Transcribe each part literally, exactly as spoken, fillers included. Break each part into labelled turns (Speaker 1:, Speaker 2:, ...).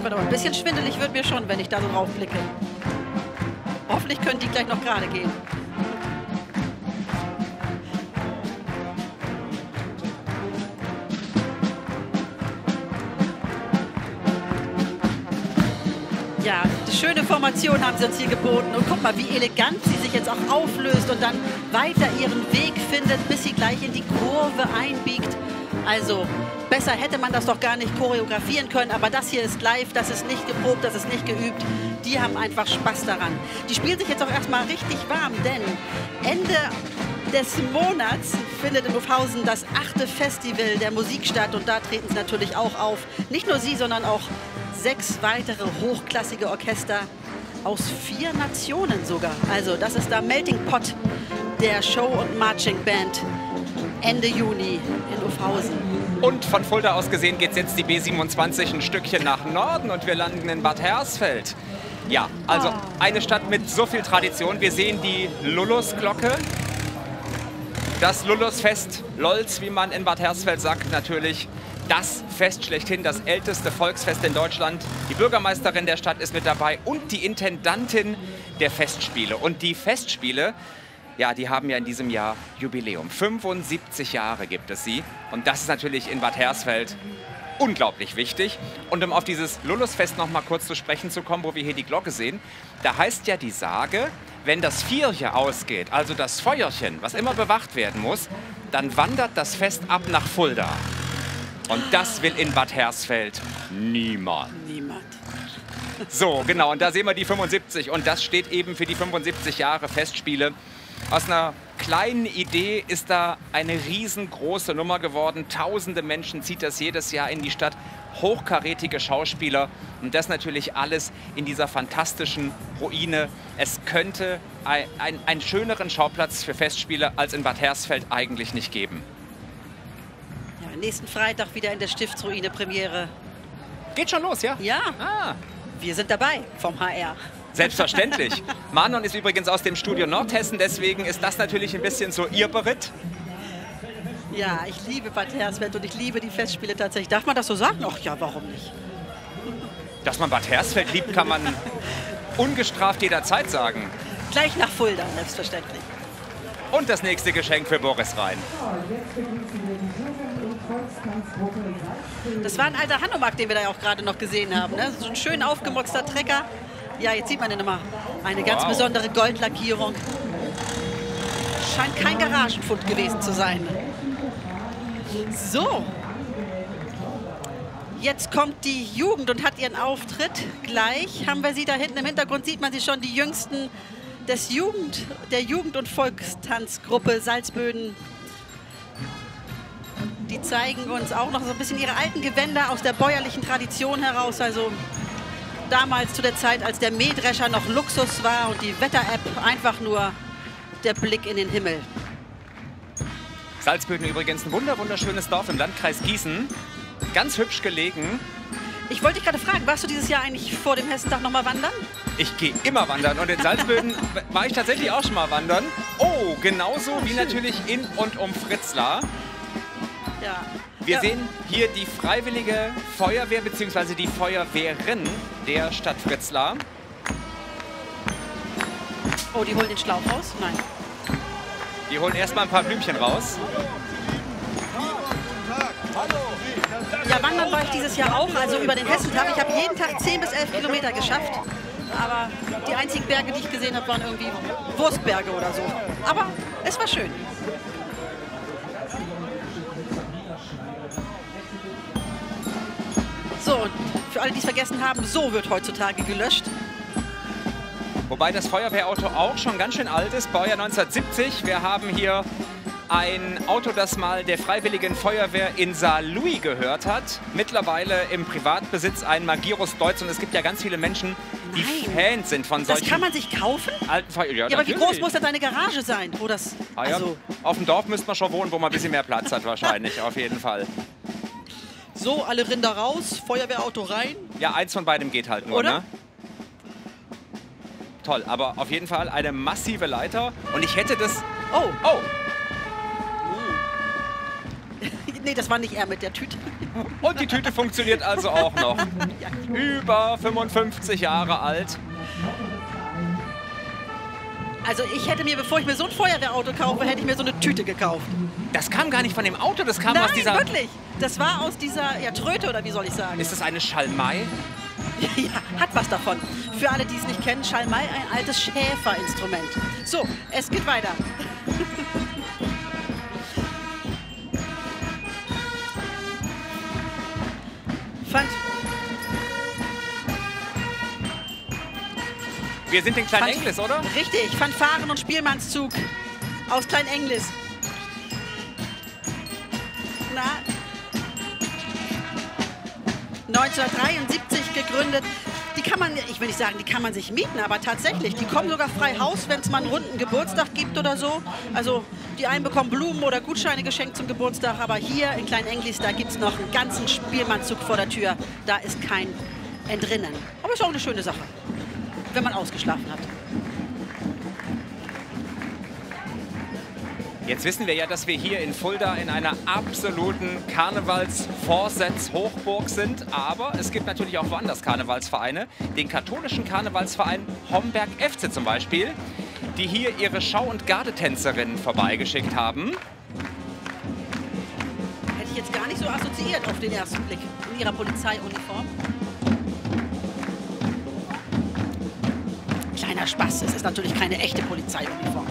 Speaker 1: Aber ein bisschen schwindelig wird mir schon, wenn ich da so drauf blicke. Hoffentlich können die gleich noch gerade gehen. Ja, die schöne Formation haben sie uns hier geboten. Und guck mal, wie elegant sie sich jetzt auch auflöst und dann weiter ihren Weg findet, bis sie gleich in die Kurve einbiegt. Also, besser hätte man das doch gar nicht choreografieren können. Aber das hier ist live, das ist nicht geprobt, das ist nicht geübt. Die haben einfach Spaß daran. Die spielen sich jetzt auch erstmal richtig warm, denn Ende des Monats findet in Ufhausen das achte Festival der Musik statt. Und da treten sie natürlich auch auf. Nicht nur sie, sondern auch sechs weitere hochklassige Orchester aus vier Nationen sogar. Also das ist der Melting Pot der Show- und Marching Band Ende Juni in Ufhausen.
Speaker 2: Und von Fulda aus gesehen geht jetzt die B siebenundzwanzig ein Stückchen nach Norden und wir landen in Bad Hersfeld. Ja, also eine Stadt mit so viel Tradition. Wir sehen die Lullusglocke. Das Lullusfest, Lolz, wie man in Bad Hersfeld sagt, natürlich. Das Fest schlechthin, das älteste Volksfest in Deutschland. Die Bürgermeisterin der Stadt ist mit dabei und die Intendantin der Festspiele. Und die Festspiele, ja, die haben ja in diesem Jahr Jubiläum. fünfundsiebzig Jahre gibt es sie. Und das ist natürlich in Bad Hersfeld unglaublich wichtig. Und um auf dieses Lullusfest noch mal kurz zu sprechen zu kommen, wo wir hier die Glocke sehen, da heißt ja die Sage, wenn das Vierchen ausgeht, also das Feuerchen, was immer bewacht werden muss, dann wandert das Fest ab nach Fulda. Und das will in Bad Hersfeld niemand.
Speaker 1: Niemand.
Speaker 2: So, genau. Und da sehen wir die fünfundsiebzig. Und das steht eben für die fünfundsiebzig Jahre Festspiele. Aus einer kleinen Idee ist da eine riesengroße Nummer geworden. Tausende Menschen zieht das jedes Jahr in die Stadt. Hochkarätige Schauspieler. Und das natürlich alles in dieser fantastischen Ruine. Es könnte ein, ein, einen schöneren Schauplatz für Festspiele als in Bad Hersfeld eigentlich nicht geben.
Speaker 1: Nächsten Freitag wieder in der Stiftsruine Premiere.
Speaker 2: Geht schon los, ja?
Speaker 1: Ja.
Speaker 2: Ah.
Speaker 1: Wir sind dabei vom H R.
Speaker 2: Selbstverständlich. Manon ist übrigens aus dem Studio Nordhessen, deswegen ist das natürlich ein bisschen so ihr Beritt.
Speaker 1: Ja, ich liebe Bad Hersfeld und ich liebe die Festspiele tatsächlich. Darf man das so sagen? Ach ja, warum nicht?
Speaker 2: Dass man Bad Hersfeld liebt, kann man ungestraft jederzeit sagen.
Speaker 1: Gleich nach Fulda, selbstverständlich.
Speaker 2: Und das nächste Geschenk für Boris Rhein.
Speaker 1: Das war ein alter Hanomag, den wir da ja auch gerade noch gesehen haben. Ne? So ein schön aufgemotzter Trecker. Ja, jetzt sieht man den immer. Eine ganz wow. besondere Goldlackierung. Scheint kein Garagenfund gewesen zu sein. So. Jetzt kommt die Jugend und hat ihren Auftritt. Gleich haben wir sie da hinten im Hintergrund, sieht man sie schon, die Jüngsten des Jugend, der Jugend- und Volkstanzgruppe Salzböden. Die zeigen uns auch noch so ein bisschen ihre alten Gewänder aus der bäuerlichen Tradition heraus. Also damals zu der Zeit, als der Mähdrescher noch Luxus war und die Wetter-App einfach nur der Blick in den Himmel.
Speaker 2: Salzböden übrigens ein wunder wunderschönes Dorf im Landkreis Gießen. Ganz hübsch gelegen.
Speaker 1: Ich wollte dich gerade fragen, warst du dieses Jahr eigentlich vor dem Hessentag noch mal wandern?
Speaker 2: Ich gehe immer wandern und in Salzböden war ich tatsächlich auch schon mal wandern. Oh, genauso wie natürlich in und um Fritzlar.
Speaker 1: Ja.
Speaker 2: Wir
Speaker 1: ja.
Speaker 2: sehen hier die Freiwillige Feuerwehr bzw. die Feuerwehren der Stadt Fritzlar.
Speaker 1: Oh, die holen den Schlauch raus? Nein.
Speaker 2: Die holen erstmal ein paar Blümchen raus.
Speaker 1: Ja, wandern war ich dieses Jahr auch, also über den Hessentag. Ich habe jeden Tag zehn bis elf Kilometer geschafft. Aber die einzigen Berge, die ich gesehen habe, waren irgendwie Wurstberge oder so. Aber es war schön. So, und für alle, die es vergessen haben, so wird heutzutage gelöscht.
Speaker 2: Wobei das Feuerwehrauto auch schon ganz schön alt ist, Baujahr neunzehnhundertsiebzig. Wir haben hier ein Auto, das mal der Freiwilligen Feuerwehr in Saarlouis gehört hat. Mittlerweile im Privatbesitz ein Magirus Deutz. Und es gibt ja ganz viele Menschen, die Nein. Fans sind von solchen...
Speaker 1: Das kann man sich kaufen?
Speaker 2: Alten Feuer ja,
Speaker 1: ja, aber wie groß muss denn deine Garage sein? Wo das,
Speaker 2: ah, ja.
Speaker 1: also
Speaker 2: Auf dem Dorf müsste man schon wohnen, wo man ein bisschen mehr Platz hat wahrscheinlich, auf jeden Fall.
Speaker 1: So, alle Rinder raus, Feuerwehrauto rein.
Speaker 2: Ja, eins von beidem geht halt nur,
Speaker 1: oder?
Speaker 2: Ne? Toll, aber auf jeden Fall eine massive Leiter. Und ich hätte das...
Speaker 1: Oh.
Speaker 2: Oh.
Speaker 1: Nee, das war nicht er mit der Tüte.
Speaker 2: Und die Tüte funktioniert also auch noch.
Speaker 1: Ja.
Speaker 2: Über fünfundfünfzig Jahre alt.
Speaker 1: Also ich hätte mir, bevor ich mir so ein Feuerwehrauto kaufe, hätte ich mir so eine Tüte gekauft.
Speaker 2: Das kam gar nicht von dem Auto, das kam
Speaker 1: Nein,
Speaker 2: aus dieser...
Speaker 1: wirklich. Das war aus dieser ja, Tröte, oder wie soll ich sagen?
Speaker 2: Ist das eine Schalmei?
Speaker 1: Ja, hat was davon. Für alle, die es nicht kennen, Schalmei, ein altes Schäferinstrument. So, es geht weiter. Fand,
Speaker 2: Wir sind in Klein
Speaker 1: Fand-
Speaker 2: Englis, oder?
Speaker 1: richtig, Fanfaren- und Spielmannszug aus Klein Englis. Na, neunzehnhundertdreiundsiebzig gegründet. Die kann man, ich will nicht sagen, die kann man sich mieten, aber tatsächlich, die kommen sogar frei Haus, wenn es mal einen runden Geburtstag gibt oder so. Also die einen bekommen Blumen oder Gutscheine geschenkt zum Geburtstag, aber hier in Klein Englis, da gibt es noch einen ganzen Spielmannszug vor der Tür. Da ist kein Entrinnen. Aber ist auch eine schöne Sache, wenn man ausgeschlafen hat.
Speaker 2: Jetzt wissen wir ja, dass wir hier in Fulda in einer absoluten Karnevals-Vorsetz-Hochburg sind. Aber es gibt natürlich auch woanders Karnevalsvereine. Den katholischen Karnevalsverein Homberg F C zum Beispiel, die hier ihre Schau- und Gardetänzerinnen vorbeigeschickt haben.
Speaker 1: Hätte ich jetzt gar nicht so assoziiert auf den ersten Blick in ihrer Polizeiuniform. Kleiner Spaß, es ist natürlich keine echte Polizeiuniform.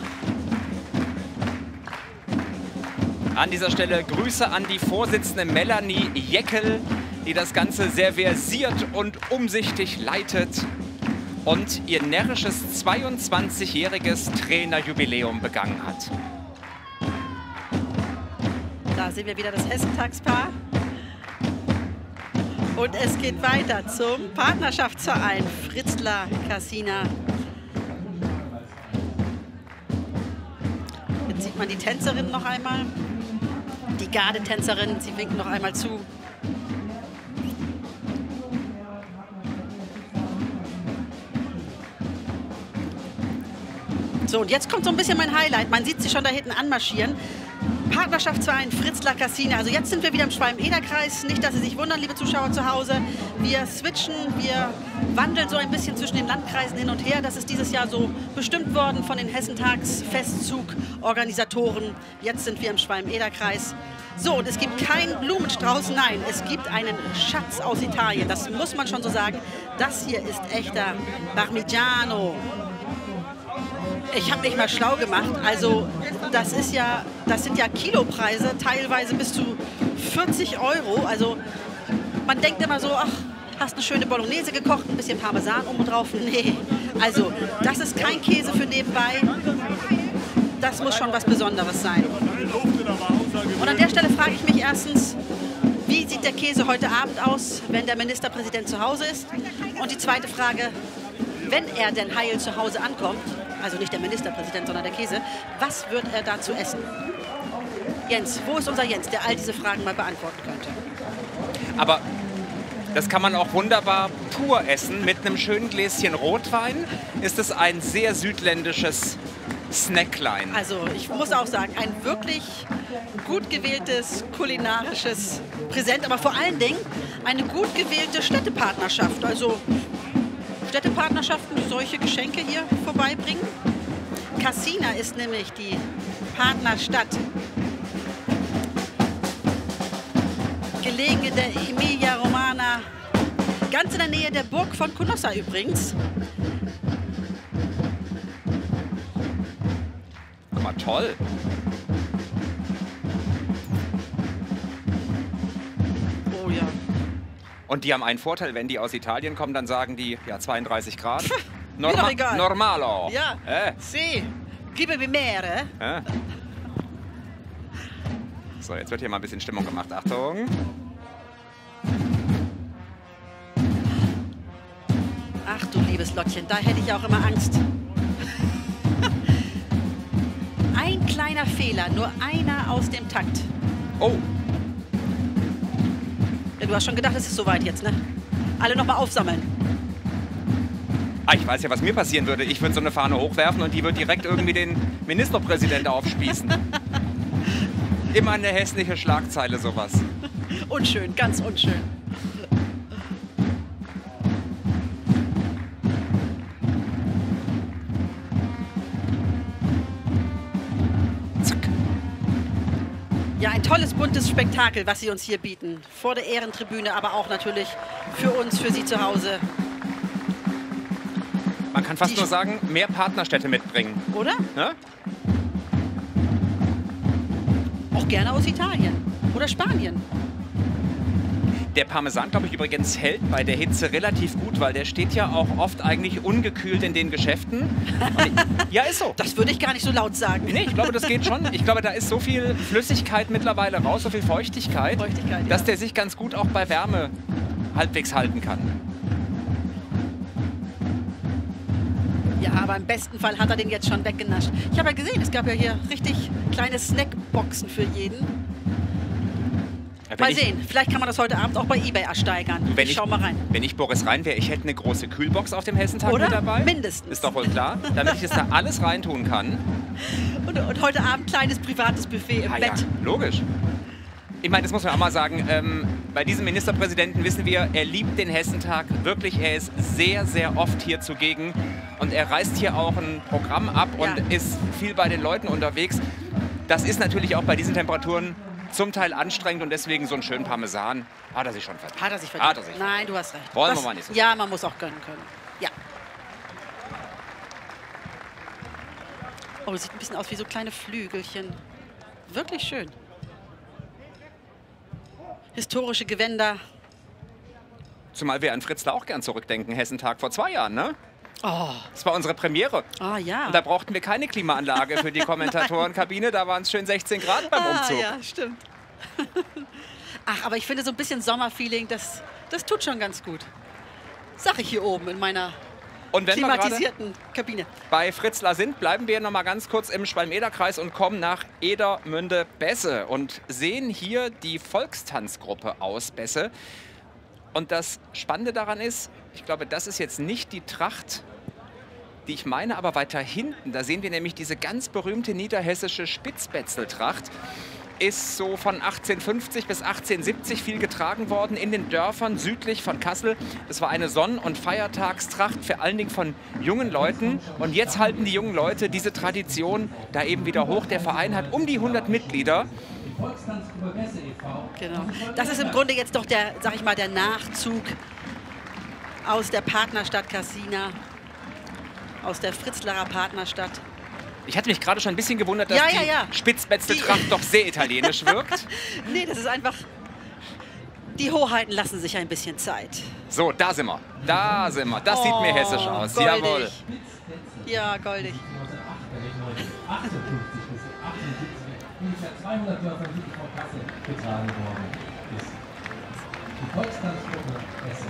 Speaker 2: An dieser Stelle Grüße an die Vorsitzende Melanie Jeckel, die das Ganze sehr versiert und umsichtig leitet und ihr närrisches zweiundzwanzigjähriges Trainerjubiläum begangen hat.
Speaker 1: Da sehen wir wieder das Hessentagspaar. Und es geht weiter zum Partnerschaftsverein Fritzlar Cassina. Jetzt sieht man die Tänzerin noch einmal. Die Gardetänzerin, sie winkt noch einmal zu. So, und jetzt kommt so ein bisschen mein Highlight. Man sieht sie schon da hinten anmarschieren. Partnerschaftsverein Fritzlar Cassina. Also jetzt sind wir wieder im Schwalm-Eder-Kreis. Nicht, dass Sie sich wundern, liebe Zuschauer zu Hause. Wir switchen, wir wandeln so ein bisschen zwischen den Landkreisen hin und her. Das ist dieses Jahr so bestimmt worden von den Hessentags-Festzug-Organisatoren. Jetzt sind wir im Schwalm-Eder-Kreis. So, und es gibt keinen Blumenstrauß, nein, es gibt einen Schatz aus Italien. Das muss man schon so sagen. Das hier ist echter Parmigiano. Ich habe mich mal schlau gemacht. Also das ist ja, das sind ja Kilopreise, teilweise bis zu vierzig Euro. Also man denkt immer so, ach, hast eine schöne Bolognese gekocht, ein bisschen Parmesan oben drauf. Nee, also das ist kein Käse für nebenbei. Das muss schon was Besonderes sein. Und an der Stelle frage ich mich erstens, wie sieht der Käse heute Abend aus, wenn der Ministerpräsident zu Hause ist? Und die zweite Frage, wenn er denn heil zu Hause ankommt, also nicht der Ministerpräsident, sondern der Käse, was wird er dazu essen? Jens, wo ist unser Jens, der all diese Fragen mal beantworten könnte?
Speaker 2: Aber das kann man auch wunderbar pur essen. Mit einem schönen Gläschen Rotwein ist es ein sehr südländisches Snacklein.
Speaker 1: Also ich muss auch sagen, ein wirklich gut gewähltes kulinarisches Präsent, aber vor allen Dingen eine gut gewählte Städtepartnerschaft. Also Städtepartnerschaften, die solche Geschenke hier vorbeibringen. Cassina ist nämlich die Partnerstadt. Gelegen in der Emilia Romagna, ganz in der Nähe der Burg von Canossa übrigens.
Speaker 2: Guck mal, toll.
Speaker 1: Oh ja.
Speaker 2: Und die haben einen Vorteil, wenn die aus Italien kommen, dann sagen die, ja, zweiunddreißig Grad.
Speaker 1: Mir doch egal.
Speaker 2: Normalo.
Speaker 1: Ja,
Speaker 2: Äh.
Speaker 1: sì, gib mir mehr.
Speaker 2: Äh. So, jetzt wird hier mal ein bisschen Stimmung gemacht. Achtung.
Speaker 1: Ach du liebes Lottchen, da hätte ich auch immer Angst. Ein kleiner Fehler, nur einer aus dem Takt.
Speaker 2: Oh,
Speaker 1: Ja, du hast schon gedacht, es ist soweit jetzt, ne? Alle nochmal aufsammeln.
Speaker 2: ah, ich weiß ja, was mir passieren würde. Ich würde so eine Fahne hochwerfen und die würde direkt irgendwie den Ministerpräsidenten aufspießen. Immer eine hässliche Schlagzeile, sowas.
Speaker 1: Unschön, ganz unschön.
Speaker 2: Zack.
Speaker 1: Ja, ein tolles, buntes Spektakel, was Sie uns hier bieten. Vor der Ehrentribüne, aber auch natürlich für uns, für Sie zu Hause.
Speaker 2: Man kann fast
Speaker 1: Die-
Speaker 2: nur sagen, mehr Partnerstädte mitbringen.
Speaker 1: Oder?
Speaker 2: Ne?
Speaker 1: Auch gerne aus Italien oder Spanien.
Speaker 2: Der Parmesan, glaube ich, übrigens hält bei der Hitze relativ gut, weil der steht ja auch oft eigentlich ungekühlt in den Geschäften. Und ich, ja, ist so.
Speaker 1: Das würde ich gar nicht so laut sagen.
Speaker 2: Nee, ich glaube, das geht schon. Ich glaube, da ist so viel Flüssigkeit mittlerweile raus, so viel Feuchtigkeit,
Speaker 1: Feuchtigkeit,
Speaker 2: dass
Speaker 1: ja.
Speaker 2: der sich ganz gut auch bei Wärme halbwegs halten kann.
Speaker 1: Ja, aber im besten Fall hat er den jetzt schon weggenascht. Ich habe ja gesehen, es gab ja hier richtig kleine Snackboxen für jeden.
Speaker 2: Ja, wenn
Speaker 1: Mal
Speaker 2: ich-
Speaker 1: sehen, vielleicht kann man das heute Abend auch bei eBay ersteigern.
Speaker 2: Wenn
Speaker 1: ich
Speaker 2: ich,
Speaker 1: schau mal rein.
Speaker 2: wenn ich Boris Rhein wäre, ich hätte eine große Kühlbox auf dem Hessentag
Speaker 1: Oder?
Speaker 2: mit dabei.
Speaker 1: Mindestens.
Speaker 2: Ist doch wohl klar, damit ich das da alles reintun kann.
Speaker 1: Und, und heute Abend kleines privates Buffet im
Speaker 2: Ah, ja,
Speaker 1: Bett.
Speaker 2: logisch. Ich meine, das muss man auch mal sagen, ähm, bei diesem Ministerpräsidenten wissen wir, er liebt den Hessentag wirklich. Er ist sehr, sehr oft hier zugegen und er reißt hier auch ein Programm ab
Speaker 1: Ja.
Speaker 2: und ist viel bei den Leuten unterwegs. Das ist natürlich auch bei diesen Temperaturen zum Teil anstrengend und deswegen so einen schönen Parmesan hat er sich schon verdient.
Speaker 1: Hat er sich verdient?
Speaker 2: Hat er sich
Speaker 1: Nein, du hast recht.
Speaker 2: Wollen wir
Speaker 1: Das-
Speaker 2: mal nicht so
Speaker 1: Ja, man muss auch gönnen können. Ja. Oh, das sieht ein bisschen aus wie so kleine Flügelchen. Wirklich schön. Historische Gewänder.
Speaker 2: Zumal wir an Fritzlar auch gern zurückdenken, Hessentag vor zwei Jahren, ne?
Speaker 1: Oh,
Speaker 2: Das war unsere Premiere.
Speaker 1: ah ja.
Speaker 2: Und da brauchten wir keine Klimaanlage für die Kommentatorenkabine, da waren es schön sechzehn Grad beim Umzug.
Speaker 1: Ah, ja, stimmt. Ach, aber ich finde so ein bisschen Sommerfeeling, das, das tut schon ganz gut. Sag ich hier oben in meiner
Speaker 2: Und wenn wir gerade
Speaker 1: klimatisierten Kabine.
Speaker 2: bei Fritzlar sind, bleiben wir noch mal ganz kurz im Schwalm-Eder-Kreis und kommen nach Edermünde-Besse und sehen hier die Volkstanzgruppe aus Besse. Und das Spannende daran ist, ich glaube, das ist jetzt nicht die Tracht, die ich meine, aber weiter hinten, da sehen wir nämlich diese ganz berühmte niederhessische Spitzbetzeltracht. Ist so von achtzehnhundertfünfzig bis achtzehnhundertsiebzig viel getragen worden in den Dörfern südlich von Kassel. Das war eine Sonn- und Feiertagstracht, vor allen Dingen von jungen Leuten. Und jetzt halten die jungen Leute diese Tradition da eben wieder hoch. Der Verein hat um die hundert Mitglieder.
Speaker 1: Genau. Das ist im Grunde jetzt doch der, sag ich mal, der Nachzug aus der Partnerstadt Cassina, aus der Fritzlarer Partnerstadt.
Speaker 2: Ich hatte mich gerade schon ein bisschen gewundert, dass
Speaker 1: Ja, ja,
Speaker 2: die
Speaker 1: ja.
Speaker 2: Spitzbetzeltracht doch sehr italienisch wirkt.
Speaker 1: Nee, das ist einfach, die Hoheiten lassen sich ein bisschen Zeit.
Speaker 2: So, da sind wir. Da sind wir. Das sieht mir hessisch aus.
Speaker 1: Oh, goldig.
Speaker 2: Jawohl.
Speaker 1: Ja, goldig.
Speaker 3: achtundfünfzig bis achtundsiebzig ungefähr zweihundert Dörfer südlich von Kassel getragen worden ist. Die Volkstanzgruppe Besse.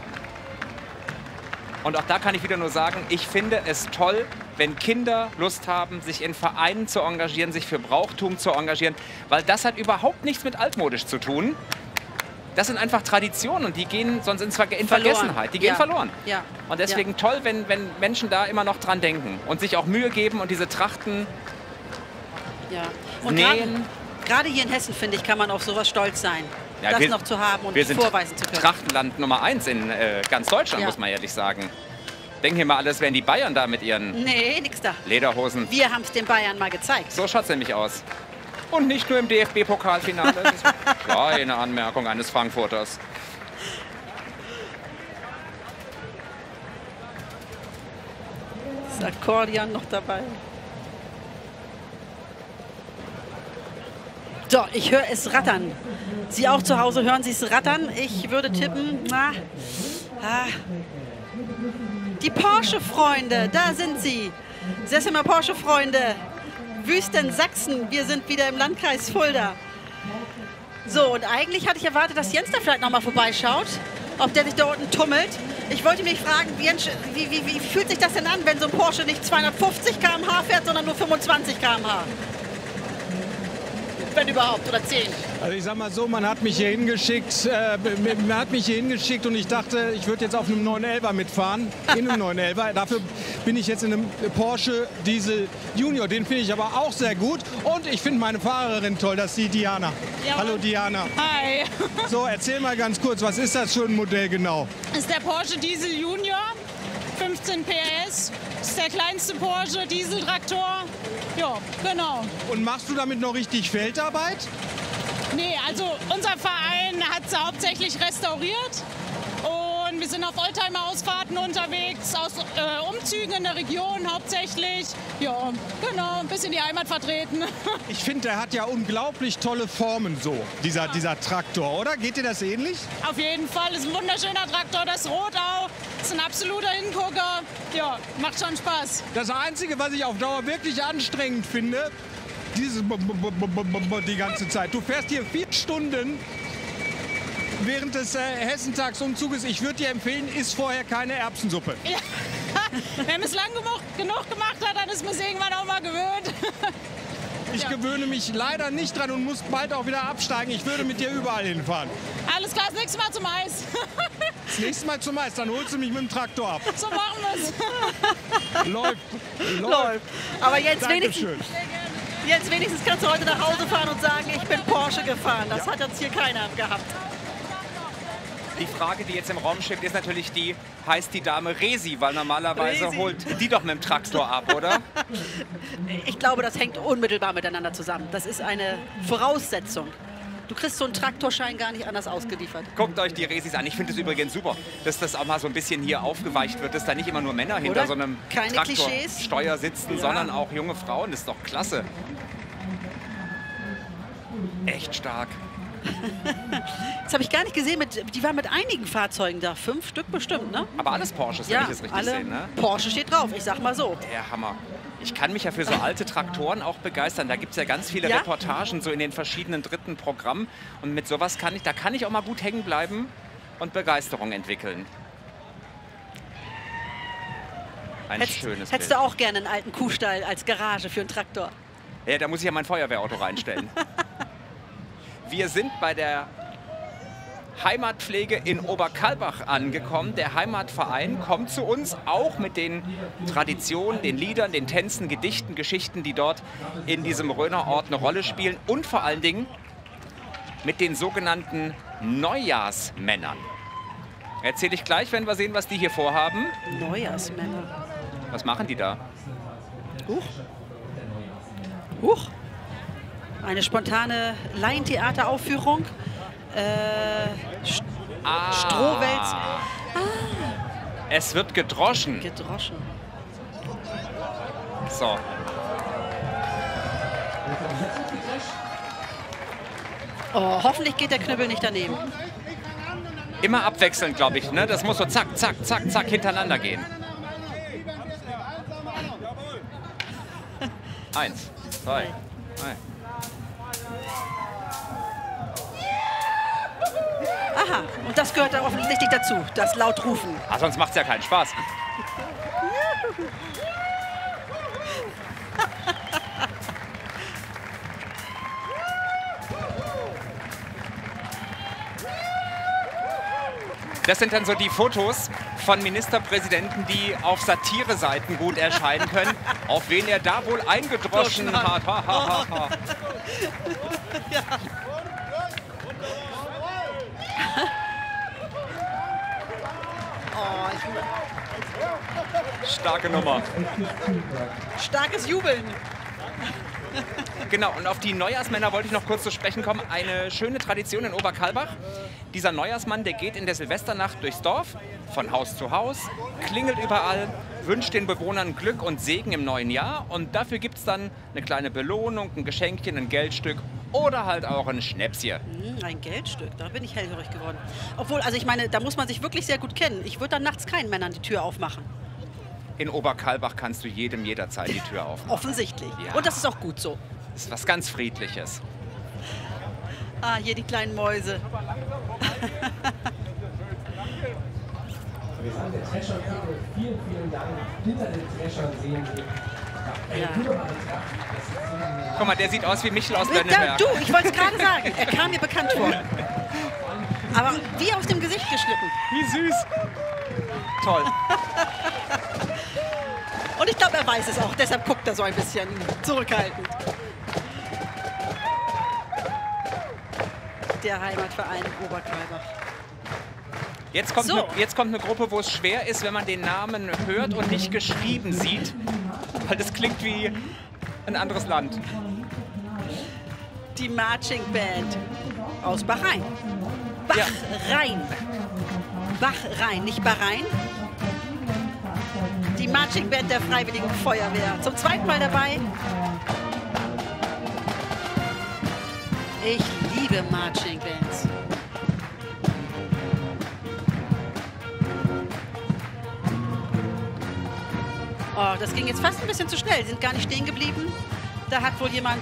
Speaker 2: Und auch da kann ich wieder nur sagen, ich finde es toll, wenn Kinder Lust haben, sich in Vereinen zu engagieren, sich für Brauchtum zu engagieren, weil das hat überhaupt nichts mit altmodisch zu tun. Das sind einfach Traditionen und die gehen sonst in, Ver in
Speaker 1: Verloren.
Speaker 2: Vergessenheit. Die gehen
Speaker 1: Ja.
Speaker 2: verloren.
Speaker 1: Ja.
Speaker 2: Und deswegen toll, wenn, wenn Menschen da immer noch dran denken und sich auch Mühe geben und diese Trachten
Speaker 1: Ja. Und
Speaker 2: nähen.
Speaker 1: gerade hier in Hessen, finde ich, kann man auf sowas stolz sein.
Speaker 2: Ja,
Speaker 1: das
Speaker 2: wir-
Speaker 1: noch zu haben und
Speaker 2: Wir sind
Speaker 1: vorweisen zu können.
Speaker 2: Trachtenland Nummer eins in äh, ganz Deutschland,
Speaker 1: Ja.
Speaker 2: muss man ehrlich sagen. Denken hier mal, alles wären die Bayern da mit ihren
Speaker 1: Nee, nix da.
Speaker 2: Lederhosen.
Speaker 1: Wir haben es den Bayern mal gezeigt.
Speaker 2: So schaut es nämlich aus. Und nicht nur im D F B-Pokalfinale. Das ist eine kleine Anmerkung eines Frankfurters.
Speaker 1: Das Akkordeon noch dabei. So, ich höre es rattern. Sie auch zu Hause, hören Sie es rattern? Ich würde tippen, na, ah, die Porsche-Freunde, da sind sie. Sessimer Porsche-Freunde, Wüsten Sachsen, wir sind wieder im Landkreis Fulda. So, und eigentlich hatte ich erwartet, dass Jens da vielleicht noch mal vorbeischaut, ob der sich da unten tummelt. Ich wollte mich fragen, Jens, wie, wie, wie fühlt sich das denn an, wenn so ein Porsche nicht zweihundertfünfzig Kilometer pro Stunde fährt, sondern nur fünfundzwanzig Kilometer pro Stunde? wenn überhaupt, oder zehn.
Speaker 4: Also ich sag mal so, man hat mich hier hingeschickt, äh, man hat mich hier hingeschickt und ich dachte, ich würde jetzt auf einem neun elfer mitfahren, in einem neun elfer. Dafür bin ich jetzt in einem Porsche Diesel Junior, den finde ich aber auch sehr gut und ich finde meine Fahrerin toll, das ist die Diana.
Speaker 5: Ja.
Speaker 4: Hallo Diana.
Speaker 5: Hi.
Speaker 4: So, erzähl mal ganz kurz, was ist das für ein Modell genau?
Speaker 5: Das ist der Porsche Diesel Junior, fünfzehn P S. Das ist der kleinste Porsche Dieseltraktor. Ja, genau.
Speaker 4: Und machst du damit noch richtig Feldarbeit?
Speaker 5: Nee, also unser Verein hat sie hauptsächlich restauriert. Und wir sind auf Oldtimer-Ausfahrten unterwegs, aus äh, Umzügen in der Region hauptsächlich. Ja, genau, ein bisschen die Heimat vertreten.
Speaker 4: Ich finde, der hat ja unglaublich tolle Formen so, dieser, ja. dieser Traktor, oder? Geht dir das ähnlich?
Speaker 5: Auf jeden Fall, ist ein wunderschöner Traktor, das Rotau, ist ein absoluter Hingucker. Ja, macht schon Spaß.
Speaker 4: Das Einzige, was ich auf Dauer wirklich anstrengend finde, dieses die ganze Zeit. Du fährst hier vier Stunden während des äh, Hessentagsumzuges. Ich würde dir empfehlen, isst vorher keine Erbsensuppe.
Speaker 5: Ja. Wenn man es lang genug, genug gemacht hat, dann ist man es irgendwann auch mal gewöhnt.
Speaker 4: Ich ja. gewöhne mich leider nicht dran und muss bald auch wieder absteigen. Ich würde mit dir überall hinfahren.
Speaker 5: Alles klar, das nächste Mal zum Eis.
Speaker 4: Das nächste Mal zum Eis, dann holst du mich mit dem Traktor ab.
Speaker 5: So machen wir es.
Speaker 4: Läuft, läuft.
Speaker 1: Läuft. Aber jetzt
Speaker 4: Dankeschön.
Speaker 1: wenigstens, jetzt wenigstens kannst du heute nach Hause fahren und sagen, ich bin Porsche gefahren. Das
Speaker 4: Ja.
Speaker 1: hat jetzt hier keiner gehabt.
Speaker 2: Die Frage, die jetzt im Raum steht, ist natürlich die, heißt die Dame Resi? Weil normalerweise
Speaker 1: Resi.
Speaker 2: holt die doch mit dem Traktor ab, oder?
Speaker 1: Ich glaube, das hängt unmittelbar miteinander zusammen. Das ist eine Voraussetzung. Du kriegst so einen Traktorschein gar nicht anders ausgeliefert.
Speaker 2: Guckt euch die Resis an. Ich finde es übrigens super, dass das auch mal so ein bisschen hier aufgeweicht wird, dass da nicht immer nur Männer hinter
Speaker 1: Oder?
Speaker 2: so einem
Speaker 1: Keine Klischees.
Speaker 2: Traktorsteuer sitzen,
Speaker 1: Ja.
Speaker 2: sondern auch junge Frauen. Das ist doch klasse. Echt stark.
Speaker 1: Das habe ich gar nicht gesehen. Mit, die waren mit einigen Fahrzeugen da. Fünf Stück bestimmt, ne?
Speaker 2: Aber alles Porsches, wenn
Speaker 1: Ja,
Speaker 2: ich es richtig
Speaker 1: alle.
Speaker 2: sehe. Ne?
Speaker 1: Porsche steht drauf, ich sag mal so.
Speaker 2: Der Hammer. Ich kann mich ja für so alte Traktoren auch begeistern. Da gibt es ja ganz viele
Speaker 1: Ja?
Speaker 2: Reportagen so in den verschiedenen dritten Programmen. Und mit sowas kann ich, da kann ich auch mal gut hängen bleiben und Begeisterung entwickeln. Ein
Speaker 1: Hättest,
Speaker 2: schönes
Speaker 1: hättest
Speaker 2: Bild.
Speaker 1: du auch gerne einen alten Kuhstall als Garage für einen Traktor?
Speaker 2: Ja, da muss ich ja mein Feuerwehrauto reinstellen. Wir sind bei der Heimatpflege in Oberkalbach angekommen. Der Heimatverein kommt zu uns auch mit den Traditionen, den Liedern, den Tänzen, Gedichten, Geschichten, die dort in diesem Rönerort eine Rolle spielen und vor allen Dingen mit den sogenannten Neujahrsmännern. Erzähle ich gleich, wenn wir sehen, was die hier vorhaben.
Speaker 1: Neujahrsmänner.
Speaker 2: Was machen die da?
Speaker 1: Huch. Huch. Eine spontane Laientheateraufführung. Äh, St
Speaker 2: Ah,
Speaker 1: Strohwälz.
Speaker 2: Es wird gedroschen.
Speaker 1: Gedroschen.
Speaker 2: So.
Speaker 1: Oh, hoffentlich geht der Knüppel nicht daneben.
Speaker 2: Immer abwechselnd, glaube ich. Ne? Das muss so zack, zack, zack, zack hintereinander gehen. Eins, zwei, drei.
Speaker 1: Aha, und das gehört da offensichtlich dazu, das laut rufen.
Speaker 2: Ah, sonst macht es ja keinen Spaß. Das sind dann so die Fotos von Ministerpräsidenten, die auf Satire-Seiten gut erscheinen können, auf wen er da wohl eingedroschen hat. Ha, ha, ha, ha.
Speaker 1: Ja. Oh, ich,
Speaker 2: Starke Nummer.
Speaker 1: starkes Jubeln.
Speaker 2: Genau, und auf die Neujahrsmänner wollte ich noch kurz zu sprechen kommen. Eine schöne Tradition in Oberkalbach. Dieser Neujahrsmann, der geht in der Silvesternacht durchs Dorf, von Haus zu Haus, klingelt überall, wünscht den Bewohnern Glück und Segen im neuen Jahr. Und dafür gibt es dann eine kleine Belohnung, ein Geschenkchen, ein Geldstück oder halt auch ein Schnäpschen.
Speaker 1: Hm, ein Geldstück, da bin ich hellhörig geworden. Obwohl, also ich meine, da muss man sich wirklich sehr gut kennen. Ich würde dann nachts keinen Männern die Tür aufmachen.
Speaker 2: In Oberkalbach kannst du jedem jederzeit die Tür aufmachen.
Speaker 1: Offensichtlich.
Speaker 2: Ja.
Speaker 1: Und das ist auch gut so.
Speaker 2: Das ist was ganz Friedliches.
Speaker 1: Ah, hier die kleinen Mäuse.
Speaker 3: Wir sagen, der Thrasher-Titel, vielen, vielen Dank. Hinter den Thrashern sehen Sie
Speaker 1: Ja.
Speaker 2: Guck mal, der sieht aus wie Michel aus
Speaker 1: Da,
Speaker 2: Lönneberg.
Speaker 1: du, ich wollte es gerade sagen. Er kam mir bekannt vor. Aber wie aus dem Gesicht geschnitten.
Speaker 2: Wie süß. Toll.
Speaker 1: Und ich glaube, er weiß es auch. Deshalb guckt er so ein bisschen zurückhaltend. Der Heimatverein Oberkalbach.
Speaker 2: Jetzt kommt,
Speaker 1: So.
Speaker 2: eine, jetzt kommt eine Gruppe, wo es schwer ist, wenn man den Namen hört und nicht geschrieben sieht. Weil das klingt wie ein anderes Land.
Speaker 1: Die Marching Band aus Bahrain.
Speaker 2: Ja.
Speaker 1: Bahrain. Bahrain, nicht Bahrain. Die Marching Band der Freiwilligen Feuerwehr. Zum zweiten Mal dabei. Ich liebe Marching Bands. Oh, das ging jetzt fast ein bisschen zu schnell. Sie sind gar nicht stehen geblieben. Da hat wohl jemand...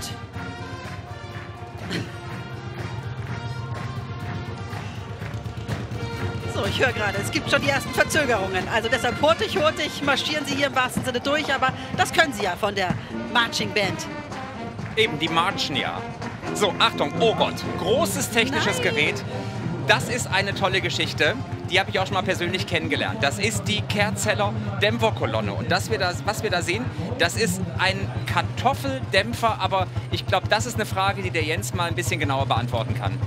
Speaker 1: So, ich höre gerade, es gibt schon die ersten Verzögerungen. Also deshalb hurtig, hurtig marschieren Sie hier im wahrsten Sinne durch. Aber das können Sie ja von der Marching Band.
Speaker 2: Eben, die marchen ja. So, Achtung, oh Gott, großes technisches
Speaker 1: Nein.
Speaker 2: Gerät. Das ist eine tolle Geschichte. Die habe ich auch schon mal persönlich kennengelernt. Das ist die Kehrzeller Dämpferkolonne. Und das wir da, was wir da sehen, das ist ein Kartoffeldämpfer. Aber ich glaube, das ist eine Frage, die der Jens mal ein bisschen genauer beantworten kann.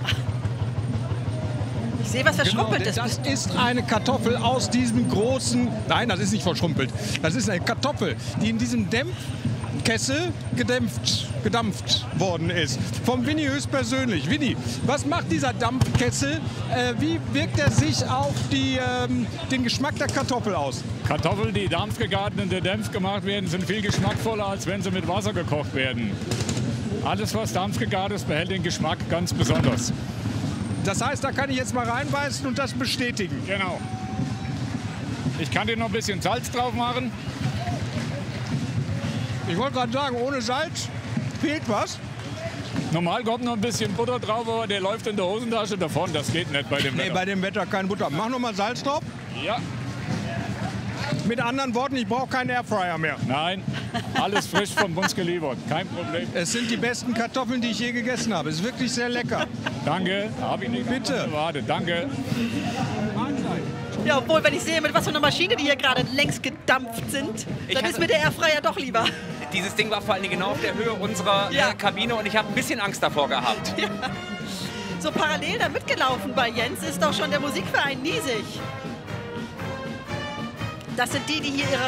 Speaker 1: Ich sehe was Verschrumpeltes.
Speaker 4: Genau, denn das ist eine Kartoffel aus diesem großen... Nein, das ist nicht verschrumpelt. Das ist eine Kartoffel, die in diesem Dämpfkessel gedämpft, gedampft worden ist. Vom Winnie höchstpersönlich. Winnie, was macht dieser Dampfkessel? Äh, wie wirkt er sich auf die, ähm, den Geschmack der Kartoffel aus?
Speaker 6: Kartoffeln, die dampfgegart und gedämpft gemacht werden, sind viel geschmackvoller, als wenn sie mit Wasser gekocht werden. Alles, was dampfgegart ist, behält den Geschmack ganz besonders.
Speaker 4: Das heißt, da kann ich jetzt mal reinbeißen und das bestätigen.
Speaker 6: Genau. Ich kann dir noch ein bisschen Salz drauf machen.
Speaker 4: Ich wollte gerade sagen, ohne Salz fehlt was.
Speaker 6: Normal kommt noch ein bisschen Butter drauf, aber der läuft in der Hosentasche davon. Das geht nicht bei dem
Speaker 4: Nee,
Speaker 6: Wetter.
Speaker 4: bei dem Wetter kein Butter. Mach noch mal Salz drauf.
Speaker 6: Ja,
Speaker 4: Mit anderen Worten, ich brauche keinen Airfryer mehr.
Speaker 6: nein, alles frisch von uns geliefert. Kein Problem.
Speaker 4: Es sind die besten Kartoffeln, die ich je gegessen habe. Es ist wirklich sehr lecker.
Speaker 6: Danke, habe ich nicht
Speaker 4: Bitte.
Speaker 6: erwartet. Danke.
Speaker 1: Ja, obwohl, wenn ich sehe, mit was für einer Maschine die hier gerade längst gedampft sind,
Speaker 2: Ich
Speaker 1: dann
Speaker 2: hatte-
Speaker 1: ist mir der Airfryer doch lieber.
Speaker 2: Dieses Ding war vor allen Dingen genau auf der Höhe unserer
Speaker 1: Ja.
Speaker 2: äh, Kabine und ich habe ein bisschen Angst davor gehabt.
Speaker 1: So parallel da mitgelaufen bei Jens ist doch schon der Musikverein Niesig. Das sind die, die hier ihre